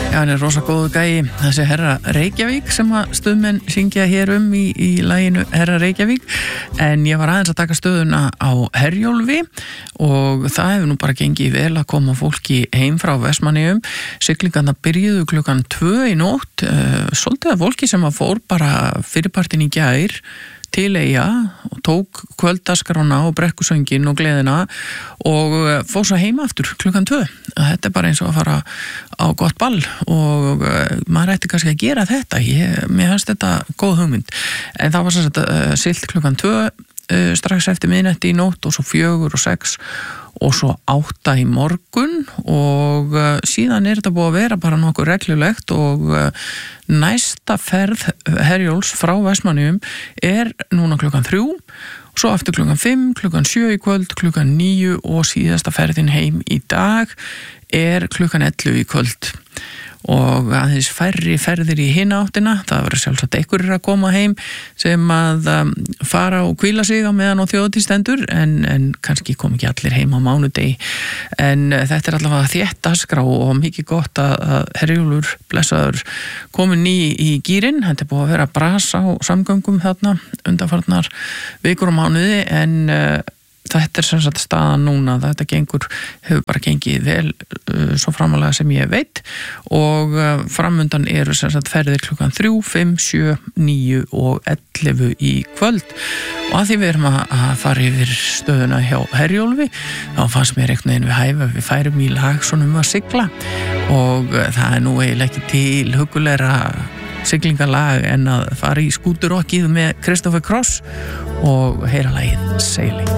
Já, hann rosa góðu gæi, þessi herra Reykjavík sem að stuðmenn syngja hér í laginu Herra Reykjavík, en ég var aðeins að taka stöðuna á Herjólfi og það hefur nú bara gengið vel að koma fólki heim frá Vestmannaeyjum. Siglingarnar byrjuðu klukkan 2 í nótt, svolítið af fólki sem að fór bara fyrirpartin í gær til Eyja og tók kvöldaskrána og brekkusöngin og gleðina og fór svo heima aftur klukkan 2. Þetta bara eins og að fara á gott ball og maður ætti kannski að gera þetta. Mér fannst þetta góð hugmynd. En það var sem sagt siglt klukkan 2 strax eftir miðnætti í nótt og svo 4 og 6 og svo 8 í morgun og síðan þetta búið að vera bara nokkuð reglulegt og næsta ferð Herjóls frá Vestmannaeyjum núna klukkan 3 og svo aftur klukkan 5, klukkan 7 í kvöld, klukkan 9 og síðasta ferðin heim í dag klukkan 11 í kvöld og aðeins færri ferðir í hina áttina. Það verður sjálfsagt einhverjir að koma heim sem að fara og hvíla sig á meðan á þjóðhátíð stendur en kannski kom ekki allir heim á mánudegi. En þetta allavega þétt dagskrá og mikið gott að Herjólfur blessaður komin í gírinn. Þetta búið að vera brasa á samgöngum þarna undanfarnar vikur og mánuði en þetta sem sagt staðan núna, þetta hefur bara gengið vel svo framalega sem ég veit og framundan eru sem sagt ferðir klukkan 3, 5, 7, 9 og 11 í kvöld og að því við erum að fara yfir stöðuna hjá Herjólfi þá fannst mér einhvern veginn við hæfa við færum í lag svona að sigla og það nú eiginlega ekki til hugulegra siglingalag en að fara í skúturokkið með Kristoffer Cross og heyra lagið Sailing.